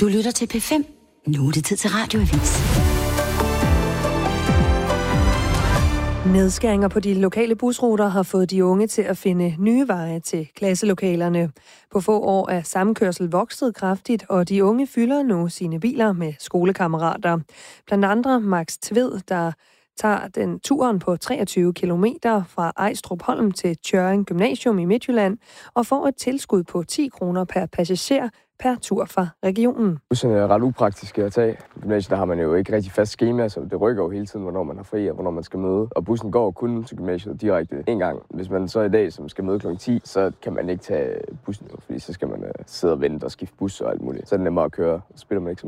Du lytter til P5. Nu er det tid til Radioavis. Nedskæringer på de lokale busruter har fået de unge til at finde nye veje til klasselokalerne. På få år er sammenkørsel vokset kraftigt, og de unge fylder nu sine biler med skolekammerater. Blandt andre Max Tved, der tager den turen på 23 kilometer fra Ejstrup Holm til Tjørring Gymnasium i Midtjylland og får et tilskud på 10 kroner per passager per tur fra regionen. Busserne er ret upraktiske at tage. I gymnasiet der har man jo ikke rigtig fast schema, så det rykker jo hele tiden, hvornår man har fri og hvornår man skal møde. Og bussen går kun til gymnasiet direkte en gang. Hvis man så i dag, som skal møde kl. 10, så kan man ikke tage bussen, fordi så skal man sidde og vente og skifte bus og alt muligt. Så er det nemmere at køre, så spiller man ikke så